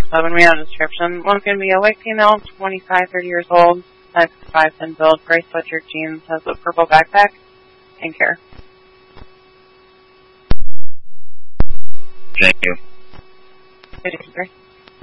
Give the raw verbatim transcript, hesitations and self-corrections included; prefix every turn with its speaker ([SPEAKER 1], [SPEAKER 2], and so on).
[SPEAKER 1] So when we have a description, one's going to be a white female, twenty-five, thirty years old, size five, ten build, gray sweatshirt, jeans, has a purple backpack, and care.
[SPEAKER 2] Thank you.
[SPEAKER 1] Good,